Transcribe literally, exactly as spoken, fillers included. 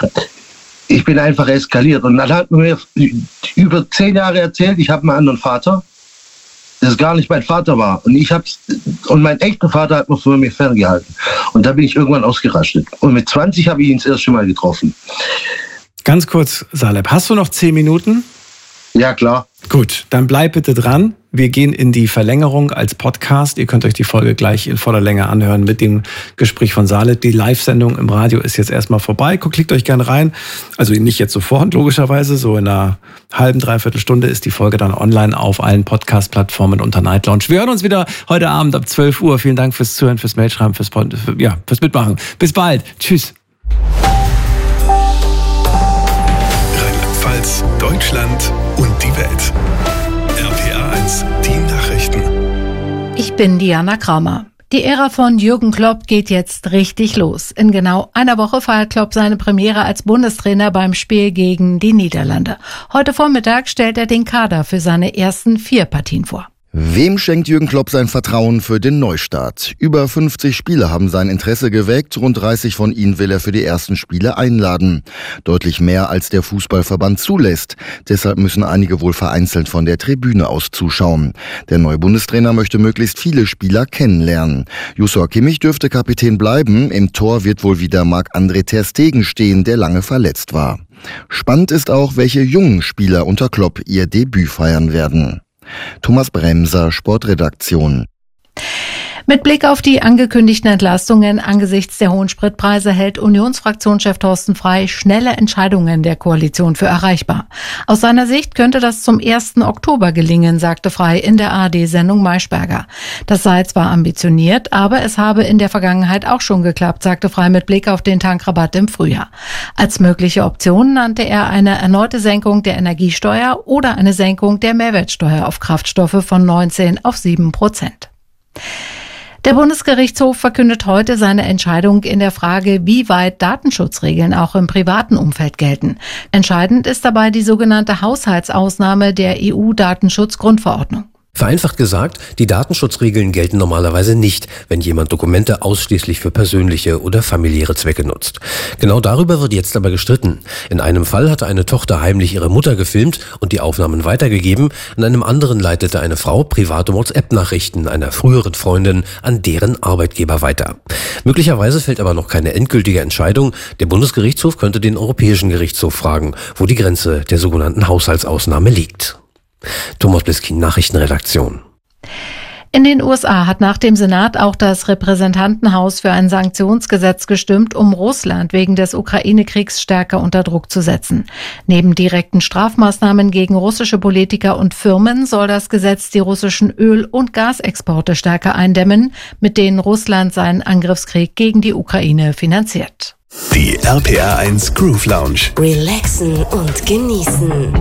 ich bin einfach eskaliert. Und dann hat man mir über zehn Jahre erzählt, ich habe einen anderen Vater, das gar nicht mein Vater war. Und ich hab's, und mein echter Vater hat mich von mir ferngehalten. Und da bin ich irgendwann ausgerastet. Und mit zwanzig habe ich ihn das erste Mal getroffen. Ganz kurz, Saleb, hast du noch zehn Minuten? Ja, klar. Gut, dann bleib bitte dran. Wir gehen in die Verlängerung als Podcast. Ihr könnt euch die Folge gleich in voller Länge anhören mit dem Gespräch von Saleb. Die Live-Sendung im Radio ist jetzt erstmal vorbei. Klickt euch gerne rein. Also nicht jetzt sofort, logischerweise. So in einer halben, dreiviertel Stunde ist die Folge dann online auf allen Podcast-Plattformen unter Night Lounge. Wir hören uns wieder heute Abend ab zwölf Uhr. Vielen Dank fürs Zuhören, fürs Mailschreiben, fürs, für, ja, fürs Mitmachen. Bis bald. Tschüss. Rheinland-Pfalz, Deutschland und die Welt. R P R eins, die Nachrichten. Ich bin Diana Kramer. Die Ära von Jürgen Klopp geht jetzt richtig los. In genau einer Woche feiert Klopp seine Premiere als Bundestrainer beim Spiel gegen die Niederlande. Heute Vormittag stellt er den Kader für seine ersten vier Partien vor. Wem schenkt Jürgen Klopp sein Vertrauen für den Neustart? Über fünfzig Spieler haben sein Interesse geweckt, rund dreißig von ihnen will er für die ersten Spiele einladen. Deutlich mehr als der Fußballverband zulässt. Deshalb müssen einige wohl vereinzelt von der Tribüne aus zuschauen. Der neue Bundestrainer möchte möglichst viele Spieler kennenlernen. Joshua Kimmich dürfte Kapitän bleiben. Im Tor wird wohl wieder Marc-André ter Stegen stehen, der lange verletzt war. Spannend ist auch, welche jungen Spieler unter Klopp ihr Debüt feiern werden. Thomas Bremser, Sportredaktion. Mit Blick auf die angekündigten Entlastungen angesichts der hohen Spritpreise hält Unionsfraktionschef Thorsten Frey schnelle Entscheidungen der Koalition für erreichbar. Aus seiner Sicht könnte das zum ersten Oktober gelingen, sagte Frey in der A R D-Sendung Maischberger. Das sei zwar ambitioniert, aber es habe in der Vergangenheit auch schon geklappt, sagte Frey mit Blick auf den Tankrabatt im Frühjahr. Als mögliche Option nannte er eine erneute Senkung der Energiesteuer oder eine Senkung der Mehrwertsteuer auf Kraftstoffe von neunzehn auf sieben Prozent. Der Bundesgerichtshof verkündet heute seine Entscheidung in der Frage, wie weit Datenschutzregeln auch im privaten Umfeld gelten. Entscheidend ist dabei die sogenannte Haushaltsausnahme der E U-Datenschutzgrundverordnung. Vereinfacht gesagt, die Datenschutzregeln gelten normalerweise nicht, wenn jemand Dokumente ausschließlich für persönliche oder familiäre Zwecke nutzt. Genau darüber wird jetzt aber gestritten. In einem Fall hatte eine Tochter heimlich ihre Mutter gefilmt und die Aufnahmen weitergegeben. In einem anderen leitete eine Frau private WhatsApp-Nachrichten einer früheren Freundin an deren Arbeitgeber weiter. Möglicherweise fällt aber noch keine endgültige Entscheidung. Der Bundesgerichtshof könnte den Europäischen Gerichtshof fragen, wo die Grenze der sogenannten Haushaltsausnahme liegt. Thomas Bliskin, Nachrichtenredaktion. In den U S A hat nach dem Senat auch das Repräsentantenhaus für ein Sanktionsgesetz gestimmt, um Russland wegen des Ukraine-Kriegs stärker unter Druck zu setzen. Neben direkten Strafmaßnahmen gegen russische Politiker und Firmen soll das Gesetz die russischen Öl- und Gasexporte stärker eindämmen, mit denen Russland seinen Angriffskrieg gegen die Ukraine finanziert. Die R P R eins Groove Lounge. Relaxen und genießen.